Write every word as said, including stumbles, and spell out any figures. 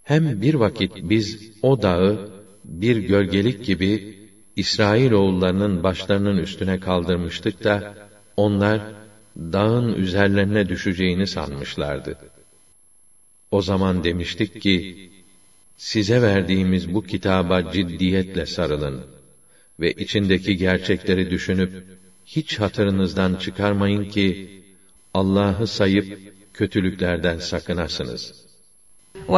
Hem bir vakit biz o dağı bir gölgelik gibi İsrailoğullarının başlarının üstüne kaldırmıştık da onlar dağın üzerlerine düşeceğini sanmışlardı. O zaman demiştik ki, size verdiğimiz bu kitaba ciddiyetle sarılın ve içindeki gerçekleri düşünüp hiç hatırınızdan çıkarmayın ki Allah'ı sayıp kötülüklerden sakınasınız.